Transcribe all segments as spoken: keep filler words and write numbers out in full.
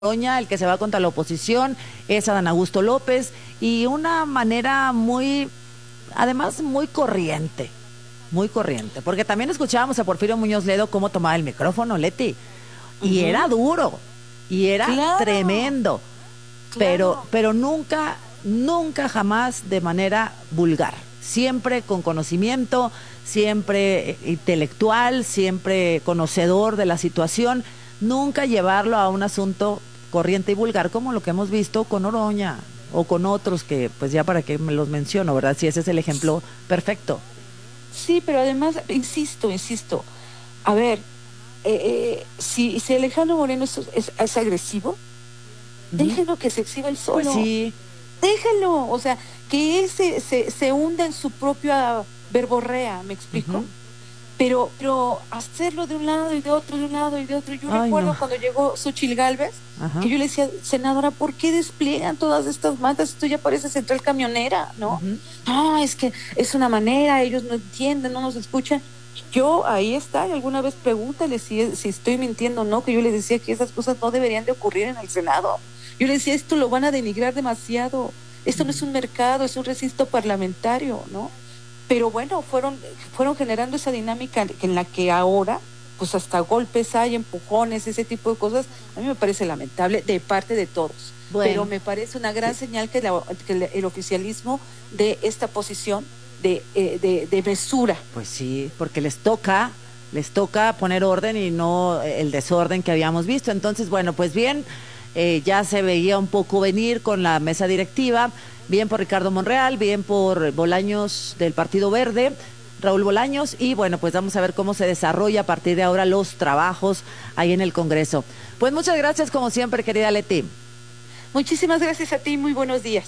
Noroña, el que se va contra la oposición es Adán Augusto López, y una manera muy, además muy corriente, muy corriente, porque también escuchábamos a Porfirio Muñoz Ledo cómo tomaba el micrófono, Leti, y uh-huh. era duro, y era claro. tremendo, claro. pero, pero nunca, nunca jamás de manera vulgar, siempre con conocimiento, siempre intelectual, siempre conocedor de la situación, nunca llevarlo a un asunto corriente y vulgar como lo que hemos visto con Noroña o con otros que pues ya para qué me los menciono, ¿verdad? Si ese es el ejemplo perfecto. Sí, pero además, insisto, insisto, a ver, eh, eh, si, si Alejandro Moreno es, es, es agresivo, uh-huh. déjenlo que se exhiba el solo. Pues sí. Déjenlo, o sea, que él se, se, se hunda en su propia verborrea, ¿me explico? Uh-huh. Pero, pero hacerlo de un lado y de otro, de un lado y de otro. Yo Ay, recuerdo no. cuando llegó Xóchitl Gálvez, Ajá. que yo le decía, senadora, ¿por qué despliegan todas estas mantas? Esto ya parece central camionera, ¿no? Uh-huh. No, es que es una manera, ellos no entienden, no nos escuchan. Yo, ahí está, y alguna vez pregúntale si, si estoy mintiendo o no, que yo le decía que esas cosas no deberían de ocurrir en el Senado. Yo le decía, esto lo van a denigrar demasiado. Esto uh-huh. no es un mercado, es un recinto parlamentario, ¿no? Pero bueno, fueron fueron generando esa dinámica en la que ahora, pues hasta golpes hay, empujones, ese tipo de cosas. A mí me parece lamentable de parte de todos. Bueno, pero me parece una gran sí. señal que, la, que el oficialismo de esta posición de, eh, de, de mesura. Pues sí, porque les toca, les toca poner orden y no el desorden que habíamos visto. Entonces, bueno, pues bien, eh, ya se veía un poco venir con la mesa directiva. Bien por Ricardo Monreal, bien por Bolaños del Partido Verde, Raúl Bolaños, y bueno, pues vamos a ver cómo se desarrolla a partir de ahora los trabajos ahí en el Congreso. Pues muchas gracias como siempre, querida Leti. Muchísimas gracias a ti, muy buenos días.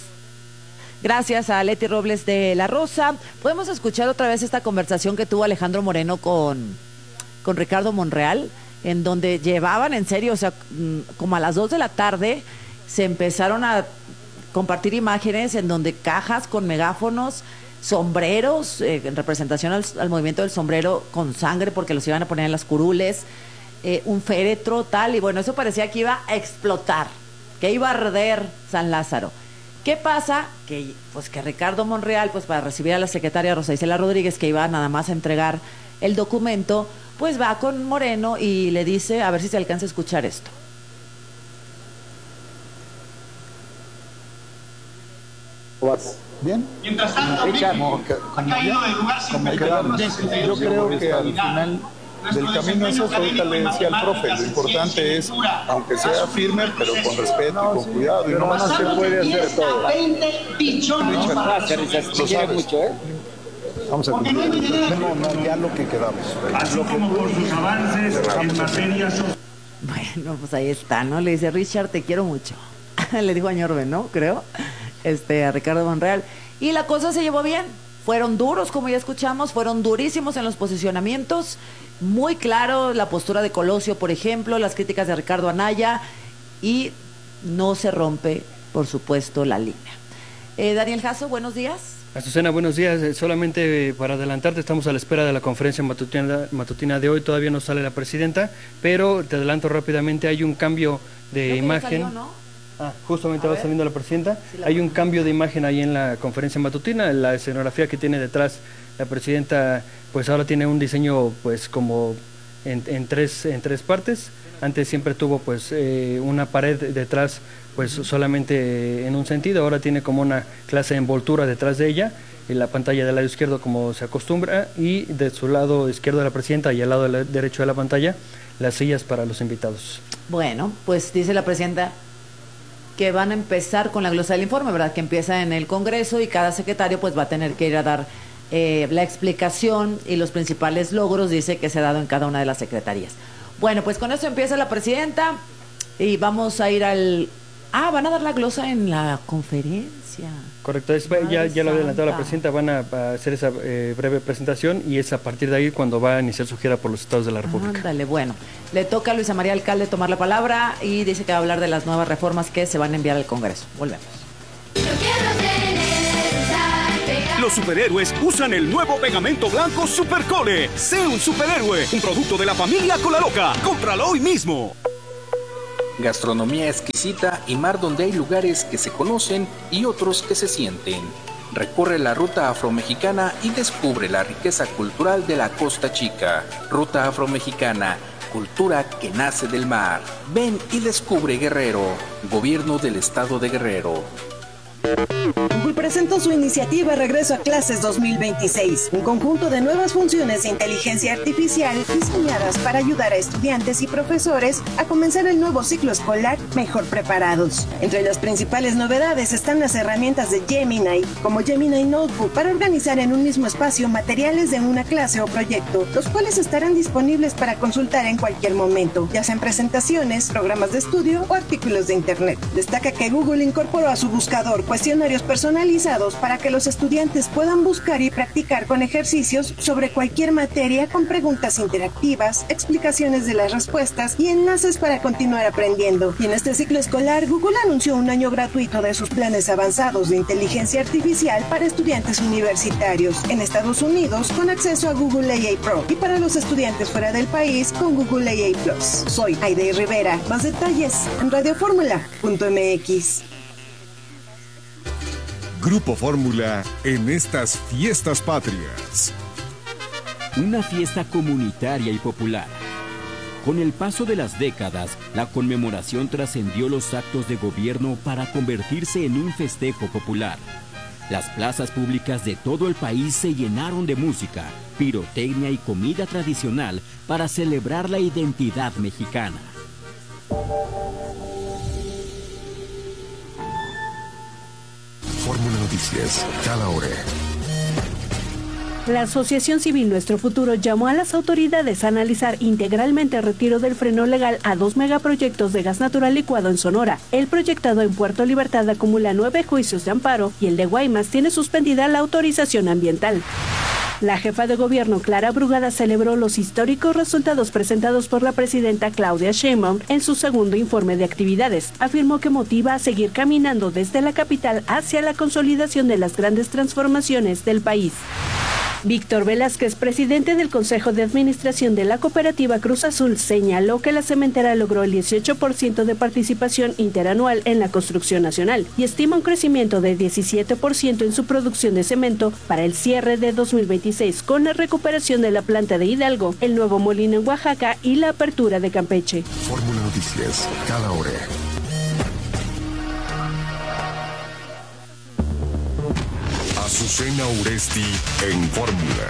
Gracias a Leti Robles de La Rosa. Podemos escuchar otra vez esta conversación que tuvo Alejandro Moreno con, con Ricardo Monreal, en donde llevaban en serio, o sea, como a las dos de la tarde, se empezaron a compartir imágenes en donde cajas con megáfonos, sombreros, eh, en representación al, al movimiento del sombrero con sangre porque los iban a poner en las curules, eh, un féretro, tal, y bueno, eso parecía que iba a explotar, que iba a arder San Lázaro. ¿Qué pasa? Que pues que Ricardo Monreal, pues para recibir a la secretaria Rosa Isela Rodríguez, que iba nada más a entregar el documento, pues va con Moreno y le dice, a ver si se alcanza a escuchar esto. Vas. ¿Bien? Mientras tanto, Richard, México ha caído del lugar cincuenta y dos sesenta y dos. Yo creo que al final del camino es eso. Ahorita le decía al profe, lo importante es, aunque sea firme, pero con respeto no, y con sí, cuidado, y no más se puede hacer todo. veinte billones. Lo sabes mucho, ¿eh? Vamos a cumplir. No, no, ya lo que quedamos. Así como por sus avances en materia social. Bueno, pues ahí está, ¿no? Le dice, Richard, te quiero mucho. Le dijo a Ñorbe, ¿no? Creo. Este, a Ricardo Monreal, y la cosa se llevó bien, fueron duros como ya escuchamos, fueron durísimos en los posicionamientos, muy claro la postura de Colosio, por ejemplo, las críticas de Ricardo Anaya, y no se rompe, por supuesto, la línea. Eh, Daniel Jasso, buenos días. Azucena, buenos días. Eh, solamente eh, para adelantarte, estamos a la espera de la conferencia matutina, matutina de hoy, todavía no sale la presidenta, pero te adelanto rápidamente, hay un cambio de Creo imagen. Que ya salió, ¿no? Ah, justamente va saliendo la presidenta. Sí, la Hay un cambio de imagen ahí en la conferencia matutina. La escenografía que tiene detrás la presidenta, pues ahora tiene un diseño pues como en, en tres en tres partes. Antes siempre tuvo pues eh, una pared detrás, pues solamente en un sentido. Ahora tiene como una clase de envoltura detrás de ella, en la pantalla del lado izquierdo como se acostumbra, y de su lado izquierdo de la presidenta y al lado derecho de la pantalla las sillas para los invitados. Bueno, pues dice la presidenta que van a empezar con la glosa del informe, ¿verdad? Que empieza en el Congreso y cada secretario pues va a tener que ir a dar eh, la explicación y los principales logros, dice, que se ha dado en cada una de las secretarías. Bueno, pues con eso empieza la presidenta y vamos a ir al... Ah, van a dar la glosa en la conferencia. Correcto, es, ya, ya lo ha adelantado la presidenta, van a, a hacer esa eh, breve presentación y es a partir de ahí cuando va a iniciar su gira por los estados de la República. Ándale, bueno, le toca a Luisa María Alcalde tomar la palabra y dice que va a hablar de las nuevas reformas que se van a enviar al Congreso. Volvemos. Los superhéroes usan el nuevo pegamento blanco Supercole. Sé un superhéroe, un producto de la familia Cola Loca. Cómpralo hoy mismo. gastronomía exquisita y mar donde hay lugares que se conocen y otros que se sienten. Recorre la ruta afromexicana y descubre la riqueza cultural de la Costa Chica. Ruta afromexicana, cultura que nace del mar. Ven y descubre Guerrero, Gobierno del Estado de Guerrero. Google presentó su iniciativa Regreso a Clases dos mil veintiséis, un conjunto de nuevas funciones de inteligencia artificial diseñadas para ayudar a estudiantes y profesores a comenzar el nuevo ciclo escolar mejor preparados. Entre las principales novedades están las herramientas de Gemini, como Gemini Notebook, para organizar en un mismo espacio materiales de una clase o proyecto, los cuales estarán disponibles para consultar en cualquier momento, ya sean presentaciones, programas de estudio o artículos de Internet. Destaca que Google incorporó a su buscador cuestionarios personalizados para que los estudiantes puedan buscar y practicar con ejercicios sobre cualquier materia con preguntas interactivas, explicaciones de las respuestas y enlaces para continuar aprendiendo. Y en este ciclo escolar, Google anunció un año gratuito de sus planes avanzados de inteligencia artificial para estudiantes universitarios en Estados Unidos con acceso a Google A I Pro y para los estudiantes fuera del país con Google A I Plus. Soy Aide Rivera. Más detalles en radio fórmula punto m x. Grupo Fórmula en estas fiestas patrias. Una fiesta comunitaria y popular. Con el paso de las décadas, la conmemoración trascendió los actos de gobierno para convertirse en un festejo popular. Las plazas públicas de todo el país se llenaron de música, pirotecnia y comida tradicional para celebrar la identidad mexicana. Fórmula Noticias, cada hora. La Asociación Civil Nuestro Futuro llamó a las autoridades a analizar integralmente el retiro del freno legal a dos megaproyectos de gas natural licuado en Sonora. El proyectado en Puerto Libertad acumula nueve juicios de amparo y el de Guaymas tiene suspendida la autorización ambiental. La jefa de gobierno, Clara Brugada, celebró los históricos resultados presentados por la presidenta Claudia Sheinbaum en su segundo informe de actividades. Afirmó que motiva a seguir caminando desde la capital hacia la consolidación de las grandes transformaciones del país. Víctor Velázquez, presidente del Consejo de Administración de la Cooperativa Cruz Azul, señaló que la cementera logró el dieciocho por ciento de participación interanual en la construcción nacional y estima un crecimiento de diecisiete por ciento en su producción de cemento para el cierre de dos mil veintiséis, con la recuperación de la planta de Hidalgo, el nuevo molino en Oaxaca y la apertura de Campeche. Fórmula Noticias, cada hora. Azucena Uresti en Fórmula.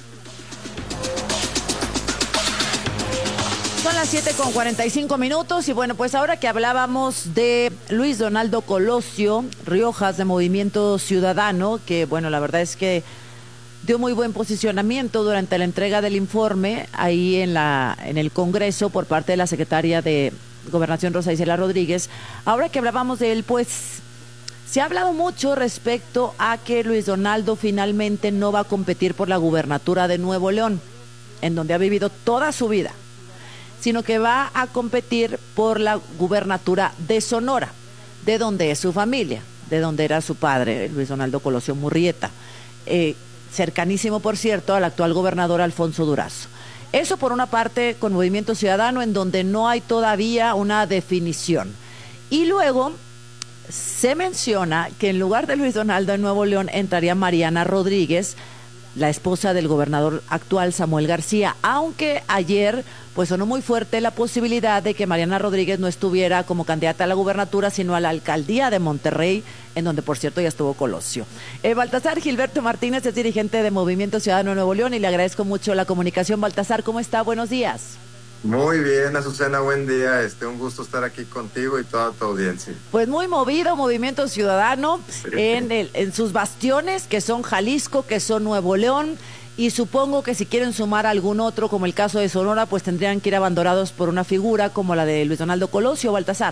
Son las siete con cuarenta y cinco minutos y bueno, pues ahora que hablábamos de Luis Donaldo Colosio Riojas de Movimiento Ciudadano, que bueno, la verdad es que dio muy buen posicionamiento durante la entrega del informe ahí en la en el Congreso por parte de la secretaria de Gobernación, Rosa Isela Rodríguez. Ahora que hablábamos de él, pues se ha hablado mucho respecto a que Luis Donaldo finalmente no va a competir por la gubernatura de Nuevo León, en donde ha vivido toda su vida, sino que va a competir por la gubernatura de Sonora, de donde es su familia, de donde era su padre, Luis Donaldo Colosio Murrieta, eh, cercanísimo, por cierto, al actual gobernador Alfonso Durazo. Eso por una parte con Movimiento Ciudadano, en donde no hay todavía una definición. Y luego se menciona que en lugar de Luis Donaldo en Nuevo León entraría Mariana Rodríguez, la esposa del gobernador actual Samuel García, aunque ayer pues sonó muy fuerte la posibilidad de que Mariana Rodríguez no estuviera como candidata a la gubernatura, sino a la alcaldía de Monterrey, en donde por cierto ya estuvo Colosio. Eh, Baltasar Gilberto Martínez es dirigente de Movimiento Ciudadano de Nuevo León y le agradezco mucho la comunicación. Baltasar, ¿cómo está? Buenos días. Muy bien, Azucena, buen día. Este, un gusto estar aquí contigo y toda tu audiencia. Pues muy movido Movimiento Ciudadano sí. en, el, en sus bastiones, que son Jalisco, que son Nuevo León, y supongo que si quieren sumar algún otro, como el caso de Sonora, pues tendrían que ir abandonados por una figura como la de Luis Donaldo Colosio, Baltasar.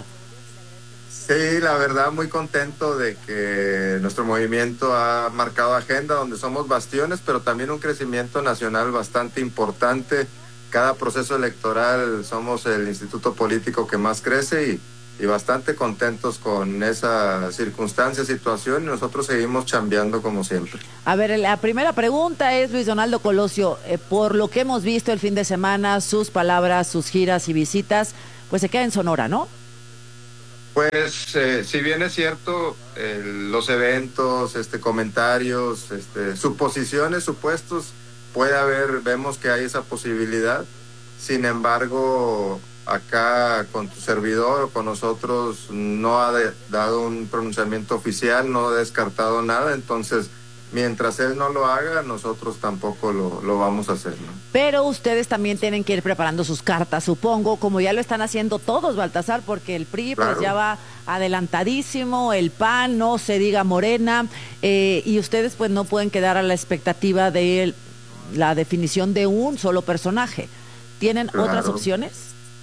Sí, la verdad, muy contento de que nuestro movimiento ha marcado agenda, donde somos bastiones, pero también un crecimiento nacional bastante importante. Cada proceso electoral somos el instituto político que más crece y, y bastante contentos con esa circunstancia, situación, y nosotros seguimos chambeando como siempre. A ver, la primera pregunta es, Luis Donaldo Colosio, eh, por lo que hemos visto el fin de semana, sus palabras, sus giras y visitas, pues se queda en Sonora, ¿no? Pues eh, si bien es cierto, eh, los eventos, este, comentarios, este, suposiciones, supuestos, puede haber, vemos que hay esa posibilidad. Sin embargo, acá con tu servidor o con nosotros no ha de, dado un pronunciamiento oficial, no ha descartado nada, entonces mientras él no lo haga, nosotros tampoco lo, lo vamos a hacer, ¿no? Pero ustedes también tienen que ir preparando sus cartas, supongo, como ya lo están haciendo todos, Baltasar, porque el P R I claro. pues ya va adelantadísimo, el P A N, no se diga Morena, eh, y ustedes pues no pueden quedar a la expectativa de el, la definición de un solo personaje. ¿Tienen claro. otras opciones?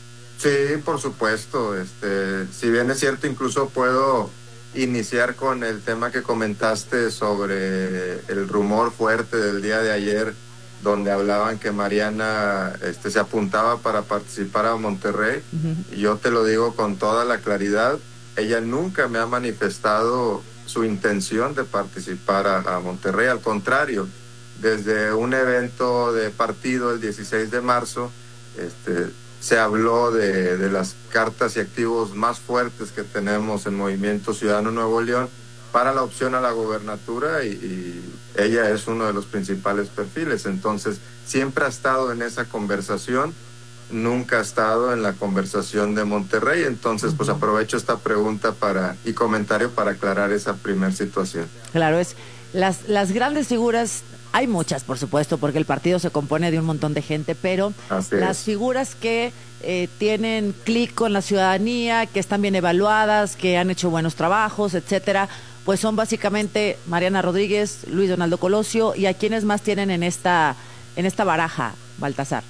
Sí, por supuesto. Este, si bien es cierto, incluso puedo iniciar con el tema que comentaste sobre el rumor fuerte del día de ayer, donde hablaban que Mariana este, se apuntaba para participar a Monterrey. Uh-huh. Y yo te lo digo con toda la claridad, ella nunca me ha manifestado su intención de participar a, a Monterrey, al contrario, desde un evento de partido el dieciséis de marzo, este, se habló de, de las cartas y activos más fuertes que tenemos en Movimiento Ciudadano Nuevo León para la opción a la gobernatura y, y ella es uno de los principales perfiles. Entonces, siempre ha estado en esa conversación, nunca ha estado en la conversación de Monterrey. Entonces, uh-huh. pues aprovecho esta pregunta para y comentario para aclarar esa primera situación. Claro, es las, las grandes figuras. Hay muchas, por supuesto, porque el partido se compone de un montón de gente, pero Así las es. figuras que eh, tienen clic con la ciudadanía, que están bien evaluadas, que han hecho buenos trabajos, etcétera, pues son básicamente Mariana Rodríguez, Luis Donaldo Colosio, y a quienes más tienen en esta en esta baraja, Baltasar.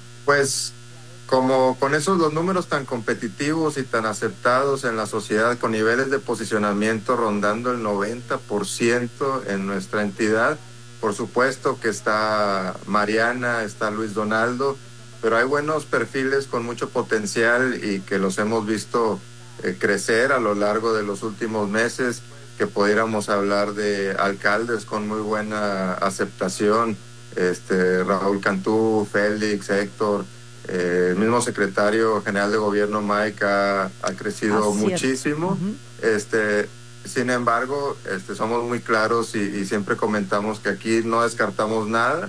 Pues como con esos los números tan competitivos y tan aceptados en la sociedad, con niveles de posicionamiento rondando el noventa por ciento en nuestra entidad. Por supuesto que está Mariana, está Luis Donaldo, pero hay buenos perfiles con mucho potencial y que los hemos visto eh, crecer a lo largo de los últimos meses, que pudiéramos hablar de alcaldes con muy buena aceptación, este Raúl Cantú, Félix, Héctor, eh, el mismo secretario general de gobierno Mike ha, ha crecido Así muchísimo. Uh-huh. Este Sin embargo, este, somos muy claros y, y siempre comentamos que aquí no descartamos nada.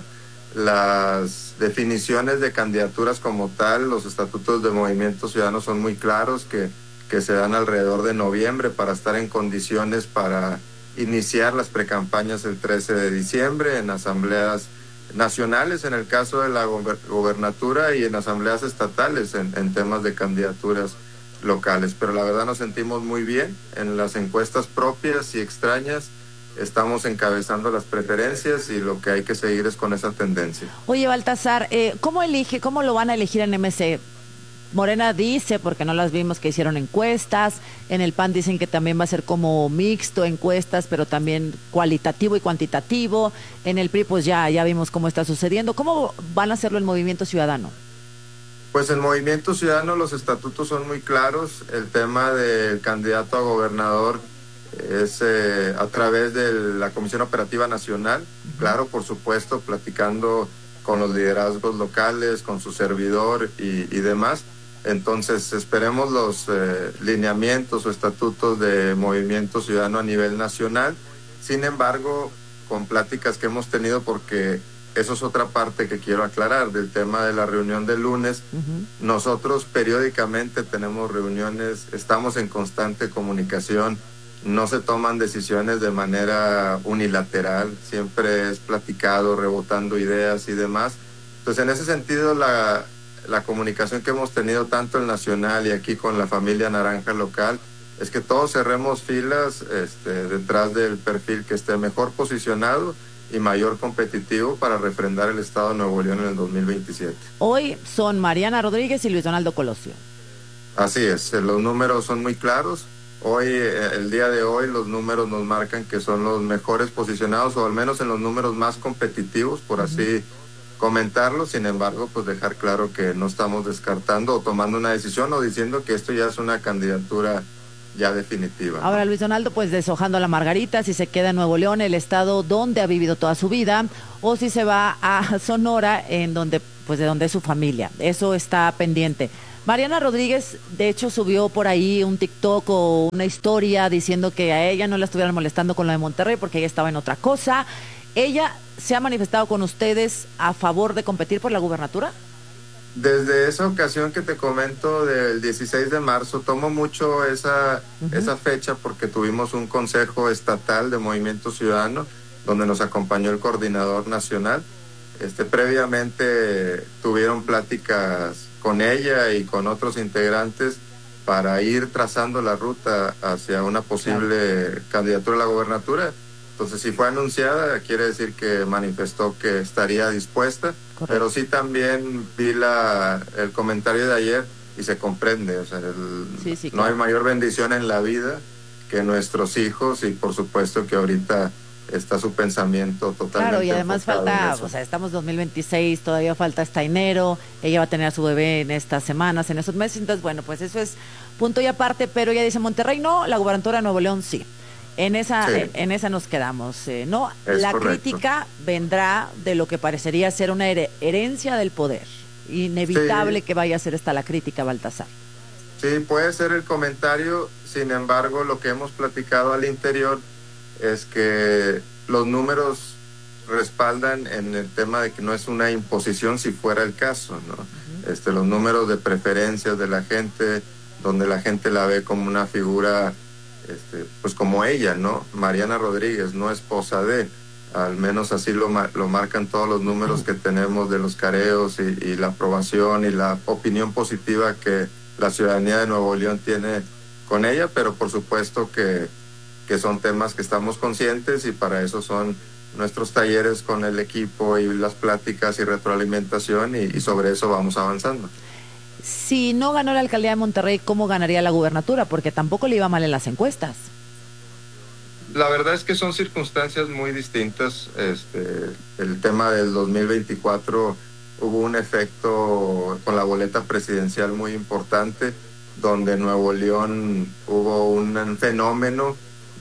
Las definiciones de candidaturas como tal, los estatutos de Movimiento Ciudadano son muy claros, que, que se dan alrededor de noviembre para estar en condiciones para iniciar las precampañas el trece de diciembre en asambleas nacionales, en el caso de la gobernatura, y en asambleas estatales en, en temas de candidaturas locales, pero la verdad nos sentimos muy bien en las encuestas propias y extrañas. Estamos encabezando las preferencias y lo que hay que seguir es con esa tendencia. Oye, Baltasar, eh, ¿cómo elige, cómo lo van a elegir en M C? Morena dice, porque no las vimos, que hicieron encuestas, en el P A N dicen que también va a ser como mixto encuestas, pero también cualitativo y cuantitativo, en el P R I pues ya, ya vimos cómo está sucediendo. ¿Cómo van a hacerlo el Movimiento Ciudadano? Pues en Movimiento Ciudadano los estatutos son muy claros. El tema del candidato a gobernador es eh, a través de la Comisión Operativa Nacional, uh-huh. claro, por supuesto, platicando con los liderazgos locales, con su servidor y, y demás. Entonces esperemos los eh, lineamientos o estatutos de Movimiento Ciudadano a nivel nacional. Sin embargo, con pláticas que hemos tenido, porque eso es otra parte que quiero aclarar del tema de la reunión del lunes. Uh-huh. Nosotros periódicamente tenemos reuniones, estamos en constante comunicación, no se toman decisiones de manera unilateral, siempre es platicado, rebotando ideas y demás. Entonces, en ese sentido, la, la comunicación que hemos tenido tanto en Nacional y aquí con la familia Naranja local es que todos cerremos filas este, detrás del perfil que esté mejor posicionado y mayor competitivo para refrendar el Estado de Nuevo León en el dos mil veintisiete. Hoy son Mariana Rodríguez y Luis Donaldo Colosio. Así es, los números son muy claros. Hoy, el día de hoy, los números nos marcan que son los mejores posicionados, o al menos en los números más competitivos, por uh-huh. así comentarlo. Sin embargo, pues dejar claro que no estamos descartando o tomando una decisión o diciendo que esto ya es una candidatura ya definitiva. Ahora, ¿no? Luis Donaldo, pues deshojando la margarita, si se queda en Nuevo León, el estado donde ha vivido toda su vida, o si se va a Sonora, en donde, pues de donde es su familia. Eso está pendiente. Mariana Rodríguez, de hecho, subió por ahí un TikTok o una historia diciendo que a ella no la estuvieran molestando con lo de Monterrey porque ella estaba en otra cosa. ¿Ella se ha manifestado con ustedes a favor de competir por la gubernatura? Desde esa ocasión que te comento del dieciséis de marzo, tomo mucho esa, uh-huh. esa fecha porque tuvimos un consejo estatal de Movimiento Ciudadano donde nos acompañó el coordinador nacional. Este, previamente tuvieron pláticas con ella y con otros integrantes para ir trazando la ruta hacia una posible claro. candidatura a la gobernatura. Entonces, si fue anunciada, quiere decir que manifestó que estaría dispuesta. Correcto. Pero sí también vi la, el comentario de ayer y se comprende. O sea, el, sí, sí, claro. no hay mayor bendición en la vida que nuestros hijos y por supuesto que ahorita está su pensamiento totalmente. Claro, y además falta, o sea, estamos dos mil veintiséis, todavía falta hasta enero, ella va a tener a su bebé en estas semanas, en esos meses, entonces bueno, pues eso es punto y aparte, pero ella dice Monterrey no, la gubernatura de Nuevo León sí. En esa, sí. en, en esa nos quedamos, eh, ¿no? Es la correcto. Crítica vendrá de lo que parecería ser una her- herencia del poder. Inevitable sí. que vaya a ser esta la crítica, Baltasar. Sí, puede ser el comentario, sin embargo, lo que hemos platicado al interior es que los números respaldan en el tema de que no es una imposición si fuera el caso, ¿no? Uh-huh. Este, los números de preferencias de la gente, donde la gente la ve como una figura, este, pues como ella, ¿no? Mariana Rodríguez, no esposa de, al menos así lo, lo marcan todos los números que tenemos de los careos y, y la aprobación y la opinión positiva que la ciudadanía de Nuevo León tiene con ella, pero por supuesto que que son temas que estamos conscientes y para eso son nuestros talleres con el equipo y las pláticas y retroalimentación y, y sobre eso vamos avanzando. Si no ganó la alcaldía de Monterrey, ¿cómo ganaría la gubernatura? Porque tampoco le iba mal en las encuestas. La verdad es que son circunstancias muy distintas. Este, el tema del dos mil veinticuatro hubo un efecto con la boleta presidencial muy importante, donde en Nuevo León hubo un fenómeno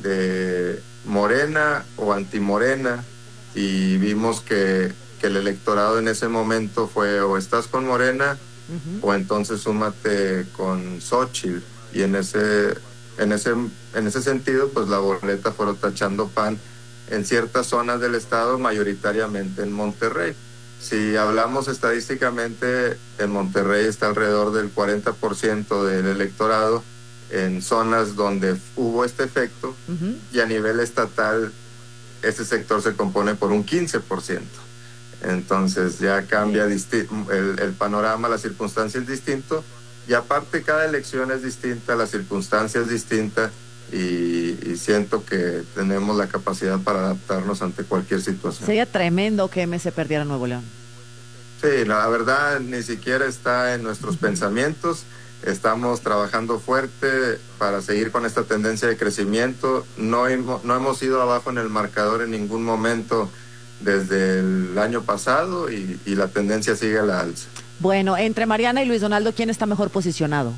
de morena o antimorena y vimos que, que el electorado en ese momento fue o estás con Morena uh-huh. o entonces súmate con Xóchitl y en ese, en ese, en ese sentido pues la boleta fueron tachando P A N en ciertas zonas del estado, mayoritariamente en Monterrey. Si hablamos estadísticamente, en Monterrey está alrededor del cuarenta por ciento del electorado en zonas donde hubo este efecto uh-huh. y a nivel estatal este sector se compone por un quince por ciento. Entonces ya cambia disti- el, el panorama, la circunstancia es distinto y aparte cada elección es distinta, la circunstancia es distinta y, y siento que tenemos la capacidad para adaptarnos ante cualquier situación. Sería tremendo que M S perdiera Nuevo León. Sí, la verdad ni siquiera está en nuestros uh-huh. pensamientos. Estamos trabajando fuerte para seguir con esta tendencia de crecimiento. No, hemos, no hemos ido abajo en el marcador en ningún momento desde el año pasado y, y la tendencia sigue a la alza. Bueno, entre Mariana y Luis Donaldo, ¿quién está mejor posicionado?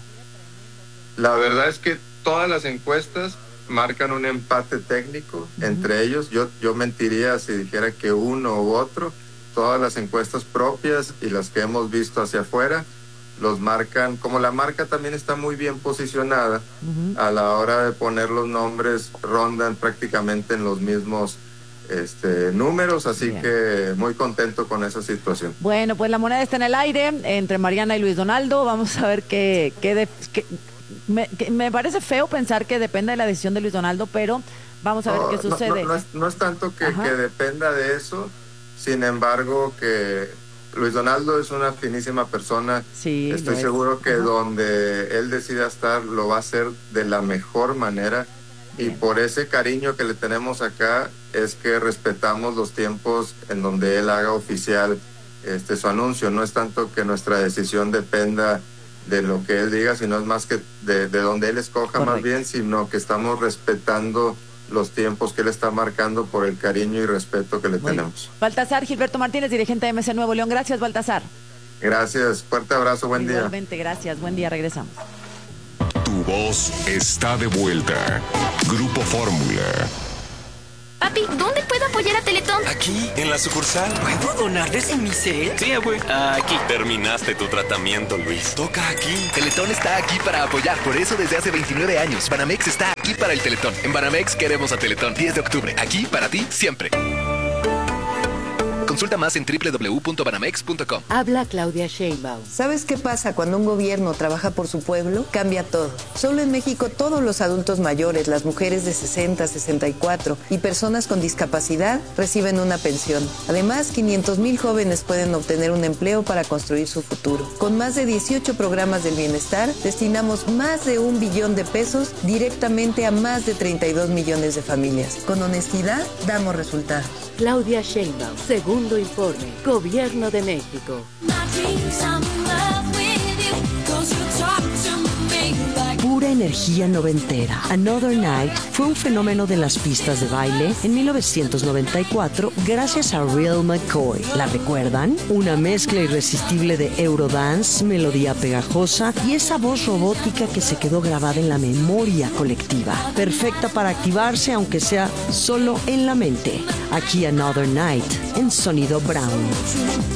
La verdad es que todas las encuestas marcan un empate técnico uh-huh. entre ellos. Yo, yo mentiría si dijera que uno u otro. Todas las encuestas propias y las que hemos visto hacia afuera los marcan, como la marca también está muy bien posicionada, uh-huh. a la hora de poner los nombres rondan prácticamente en los mismos este, números, así bien. Que muy contento con esa situación. Bueno, pues la moneda está en el aire entre Mariana y Luis Donaldo, vamos a ver qué, qué, de, qué me, que me parece feo pensar que depende de la decisión de Luis Donaldo, pero vamos a ver no, qué sucede. No, no, no, es, no es tanto que, que dependa de eso, sin embargo que Luis Donaldo es una finísima persona. Sí, estoy seguro que Ajá. donde él decida estar lo va a hacer de la mejor manera. Bien. Y por ese cariño que le tenemos acá es que respetamos los tiempos en donde él haga oficial este su anuncio. No es tanto que nuestra decisión dependa de lo que él diga, sino es más que de, de donde él escoja. Correcto. Más bien, sino que estamos respetando los tiempos que él está marcando por el cariño y respeto que le Muy tenemos. Bien. Baltasar Gilberto Martínez, dirigente de M C Nuevo León. Gracias, Baltasar. Gracias, fuerte abrazo, buen Igualmente, día. Igualmente, gracias, buen día, regresamos. Tu voz está de vuelta. Grupo Fórmula. Papi, ¿dónde puedo apoyar a Teletón? Aquí, en la sucursal. ¿Puedo donar desde mi cel? Sí, abue. Aquí. Terminaste tu tratamiento, Luis. Toca aquí. Teletón está aquí para apoyar. Por eso desde hace veintinueve años, Banamex está aquí para el Teletón. En Banamex queremos a Teletón. diez de octubre. Aquí para ti, siempre. Consulta más en doble u doble u doble u punto banamex punto com. Habla Claudia Sheinbaum. ¿Sabes qué pasa cuando un gobierno trabaja por su pueblo? Cambia todo. Solo en México todos los adultos mayores, las mujeres de sesenta, sesenta y cuatro y personas con discapacidad reciben una pensión. Además, quinientos mil jóvenes pueden obtener un empleo para construir su futuro. Con más de dieciocho programas del bienestar, destinamos más de un billón de pesos directamente a más de treinta y dos millones de familias. Con honestidad, damos resultados. Claudia Sheinbaum, segundo informe, Gobierno de México. Pura energía noventera. Another Night fue un fenómeno de las pistas de baile en mil novecientos noventa y cuatro gracias a Real McCoy. ¿La recuerdan? Una mezcla irresistible de Eurodance, melodía pegajosa y esa voz robótica que se quedó grabada en la memoria colectiva. Perfecta para activarse aunque sea solo en la mente. Aquí Another Night en Sonido Brown.